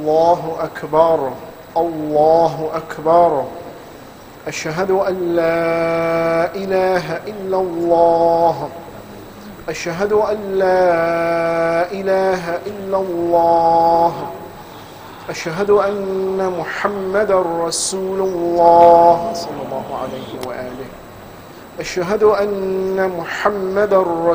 الله أكبر الله أكبر. أشهد أن لا إله إلا الله أشهد أن لا إله إلا الله. أشهد أن محمدا رسول الله صلى الله عليه وآله. أشهد أن محمدا